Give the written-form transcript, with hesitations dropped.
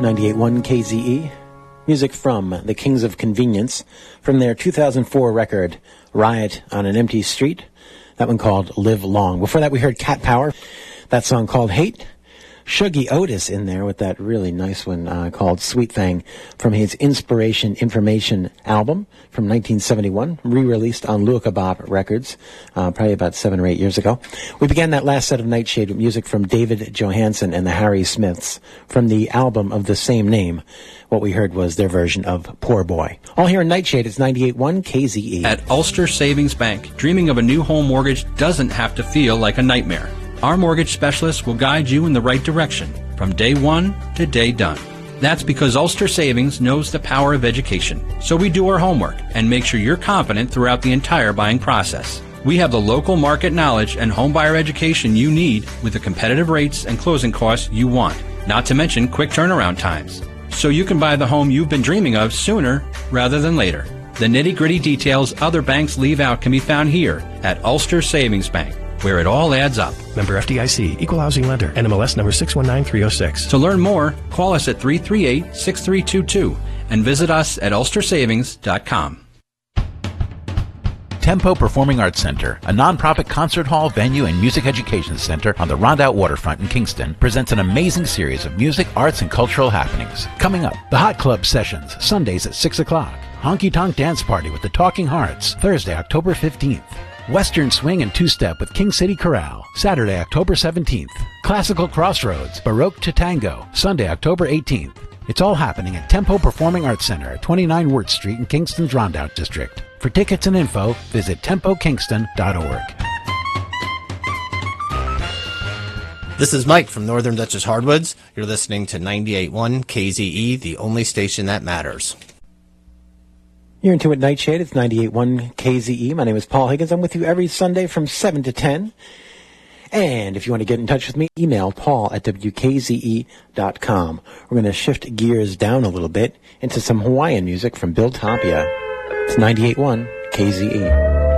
98.1 KZE. Music from the Kings of Convenience from their 2004 record, Riot on an Empty Street. That one called Live Long. Before that, we heard Cat Power. That song called Hate. Shuggy Otis in there with that really nice one called Sweet Thing from his Inspiration Information album from 1971, re-released on Lua Kebab Records, probably about 7 or 8 years ago. We began that last set of Nightshade with music from David Johansen and the Harry Smiths from the album of the same name. What we heard was their version of Poor Boy. All here in Nightshade, it's 98.1 KZE. At Ulster Savings Bank, dreaming of a new home mortgage doesn't have to feel like a nightmare. Our mortgage specialist will guide you in the right direction from day one to day done. That's because Ulster Savings knows the power of education. So we do our homework and make sure you're confident throughout the entire buying process. We have the local market knowledge and homebuyer education you need with the competitive rates and closing costs you want, not to mention quick turnaround times. So you can buy the home you've been dreaming of sooner rather than later. The nitty-gritty details other banks leave out can be found here at Ulster Savings Bank, where it all adds up. Member FDIC, Equal Housing Lender, NMLS number 619306. To learn more, call us at 338-6322 and visit us at ulstersavings.com. Tempo Performing Arts Center, a nonprofit concert hall, venue, and music education center on the Rondout Waterfront in Kingston, presents an amazing series of music, arts, and cultural happenings. Coming up, the Hot Club Sessions, Sundays at 6 o'clock. Honky Tonk Dance Party with the Talking Hearts, Thursday, October 15th. Western Swing and Two-Step with King City Chorale, Saturday, October 17th. Classical Crossroads, Baroque to Tango, Sunday, October 18th. It's all happening at Tempo Performing Arts Center at 29 Wirt Street in Kingston's Rondout District. For tickets and info, visit tempokingston.org. This is Mike from Northern Dutchess Hardwoods. You're listening to 98.1 KZE, the only station that matters. You're into it, Nightshade. It's 98.1 KZE. My name is Paul Higgins. I'm with you every Sunday from 7 to 10. And if you want to get in touch with me, email paul@wkze.com. We're going to shift gears down a little bit into some Hawaiian music from Bill Tapia. It's 98.1 KZE.